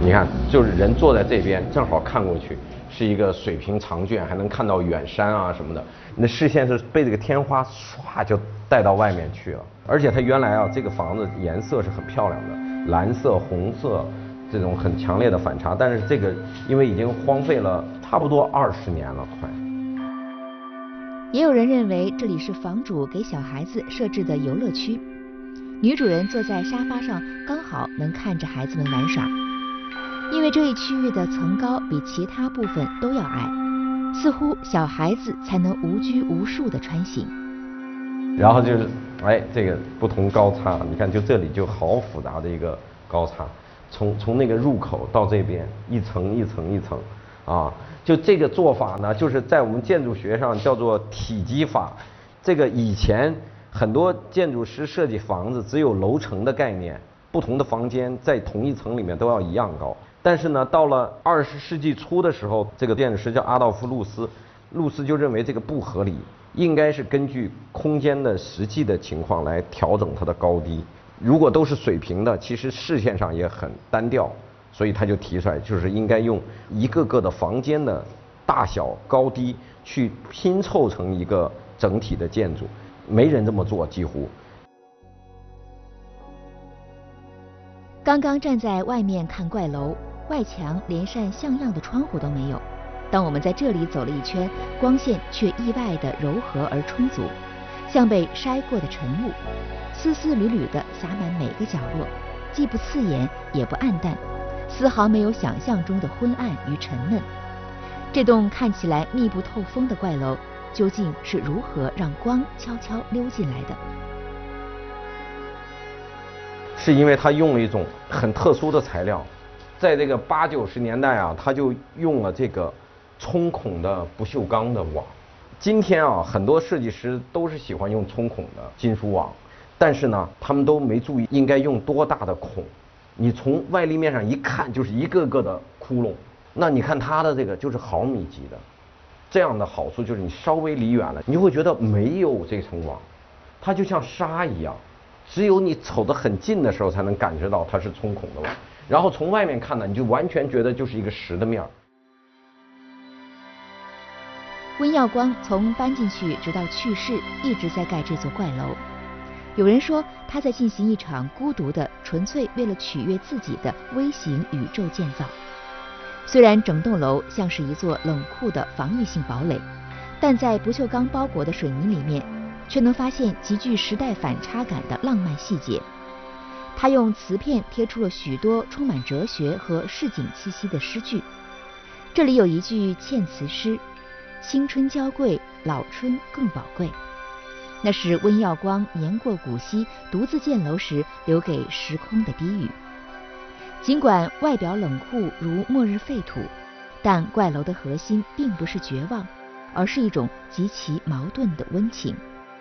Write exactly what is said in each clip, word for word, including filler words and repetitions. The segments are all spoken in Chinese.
你看，就是人坐在这边，正好看过去是一个水平长卷，还能看到远山啊什么的。你的视线是被这个天花唰就带到外面去了。而且它原来啊，这个房子颜色是很漂亮的，蓝色、红色这种很强烈的反差。但是这个因为已经荒废了差不多二十年了，快。 也有人认为这里是房主给小孩子设置的游乐区，女主人坐在沙发上，刚好能看着孩子们玩耍。因为这一区域的层高比其他部分都要矮，似乎小孩子才能无拘无束地穿行。 然后就是，哎，这个不同高差，你看就这里就好复杂的一个高差，从从那个入口到这边一层一层一层，啊，就这个做法呢，就是在我们建筑学上叫做体积法。这个以前很多建筑师设计房子只有楼层的概念，不同的房间在同一层里面都要一样高。但是呢，到了二十世纪初的时候，这个建筑师叫阿道夫·路斯，路斯就认为这个不合理，应该是根据空间的实际的情况来调整它的高低。如果都是水平的，其实视线上也很单调，所以他就提出来，就是应该用一个个的房间的大小、高低去拼凑成一个整体的建筑。没人这么做，几乎。 刚刚站在外面看怪楼，外墙连扇像样的窗户都没有。当我们在这里走了一圈，光线却意外的柔和而充足，像被筛过的晨雾，丝丝缕缕的洒满每个角落，既不刺眼也不暗淡，丝毫没有想象中的昏暗与沉闷。这栋看起来密不透风的怪楼，究竟是如何让光悄悄溜进来的？ 是因为它用了一种很特殊的材料，在这个八九十年代啊，他就用了这个冲孔的不锈钢的网。今天啊，很多设计师都是喜欢用冲孔的金属网，但是呢，他们都没注意应该用多大的孔。你从外立面上一看，就是一个个的窟窿。那你看它的这个就是毫米级的，这样的好处就是你稍微离远了，你就会觉得没有这层网，它就像沙一样。只有你瞅得很近的时候，才能感觉到它是冲孔的网。然后从外面看呢，你就完全觉得就是一个实的面儿。 温耀光从搬进去直到去世，一直在盖这座怪楼。有人说他在进行一场孤独的、纯粹为了取悦自己的微型宇宙建造。虽然整栋楼像是一座冷酷的防御性堡垒，但在不锈钢包裹的水泥里面，却能发现极具时代反差感的浪漫细节。他用瓷片贴出了许多充满哲学和市井气息的诗句。这里有一句嵌词诗：青春娇贵，老春更宝贵。那是温耀光年过古稀独自建楼时留给时空的低语。尽管外表冷酷如末日废土，但怪楼的核心并不是绝望，而是一种极其矛盾的温情。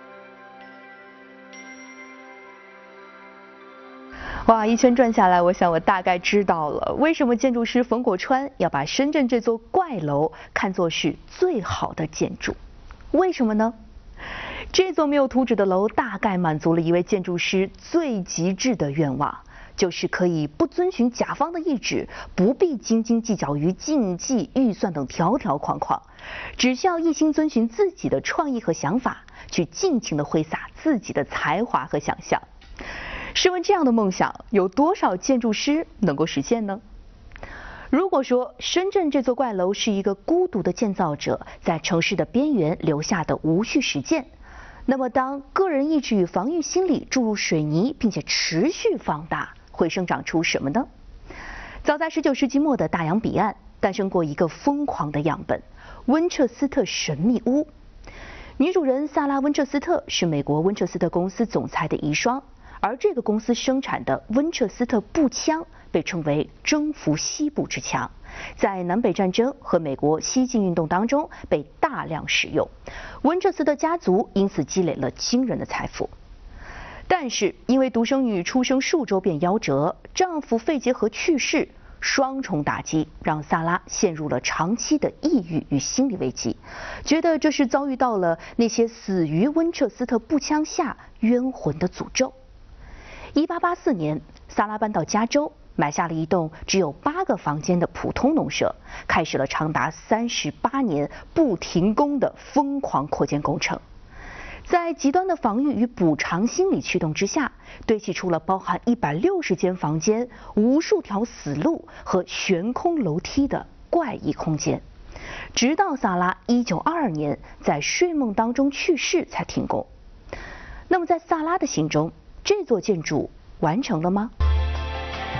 哇，一圈转下来，我想我大概知道了为什么建筑师冯国川要把深圳这座怪楼看作是最好的建筑。为什么呢？这座没有图纸的楼大概满足了一位建筑师最极致的愿望，就是可以不遵循甲方的意志，不必斤斤计较于竞技、预算等条条框框，只需要一心遵循自己的创意和想法，去尽情地挥洒自己的才华和想象。试问这样的梦想，有多少建筑师能够实现呢？如果说深圳这座怪楼是一个孤独的建造者在城市的边缘留下的无序实践，那么当个人意志与防御心理注入水泥并且持续放大，会生长出什么呢？早在十九世纪末的大洋彼岸，诞生过一个疯狂的样本——温彻斯特神秘屋。女主人萨拉·温彻斯特是美国温彻斯特公司总裁的遗孀，而这个公司生产的温彻斯特步枪被称为征服西部之枪，在南北战争和美国西进运动当中被大量使用。温彻斯特家族因此积累了惊人的财富。但是因为独生女出生数周便夭折，丈夫肺结核去世，双重打击让萨拉陷入了长期的抑郁与心理危机，觉得这是遭遇到了那些死于温彻斯特步枪下冤魂的诅咒。一八八四年，萨拉搬到加州， 买下了一栋只有八个房间的普通农舍，开始了长达三十八年不停工的疯狂扩建工程。在极端的防御与补偿心理驱动之下，堆砌出了包含一百六十间房间、无数条死路和悬空楼梯的怪异空间。直到萨拉一九二二年在睡梦当中去世才停工。那么在萨拉的心中，这座建筑完成了吗？